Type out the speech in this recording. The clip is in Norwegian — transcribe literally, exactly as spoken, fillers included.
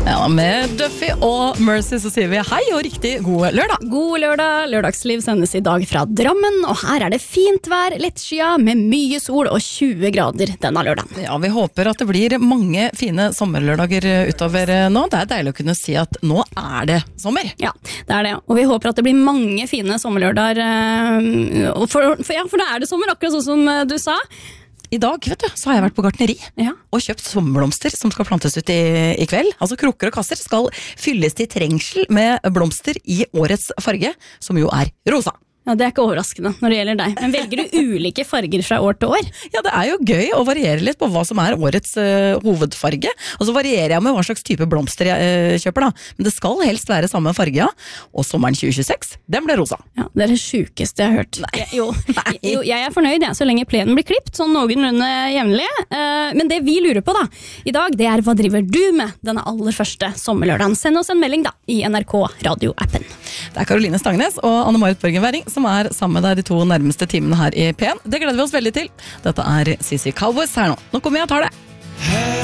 Ja, med Duffy og Mercy så sier vi hei og riktig god lørdag. God lørdag. Lørdagsliv sendes i dag fra Drammen, og her er det fint vær, lettskia med mye sol og tjue grader denne lørdagen. Ja, vi håper at det blir mange fine sommerlørdager utover nå. Det er deilig å kunne si at nå er det sommer. Ja, det er det. Og vi håper at det blir mange fine sommerlørdager. For, for, ja, for da er det sommer, akkurat sånn som du sa. I dag, vet du, så har jeg vært på gartneri ja. og kjøpt sommerblomster som skal plantes ut i, i kveld. Altså krukker og kasser skal fylles til trengsel med blomster i årets farge, som jo er rosa. Ja, det er ikke overraskende når det gjelder deg. Men velger du ulike farger fra år til år? Ja, det er jo gøy å variere litt på hva som er årets uh, hovedfarge. Og så varierer jeg med hva slags type blomster jeg uh, kjøper da. Men det skal helst være samme farge, ja. Og sommeren tjue tjueseks, den ble rosa. Ja, det er det sjukeste jeg har hørt. Nei. Jo, jo, jeg er fornøyd, jeg, så lenge plenen blir klipt, sånn noenlunde jevnlig. Uh, men det vi lurer på da, i dag, det er hva driver du med denne aller første sommerlørdagen? Send oss en melding da, i N R K Radio-appen. Det er Karoline Stangnes og Anne-Marit Børgen-Væring som er sammen med deg de to nærmeste timene her i P en. Det gleder vi oss veldig til. Dette er C C Cowboys her nå. Nå kommer jeg og tar det.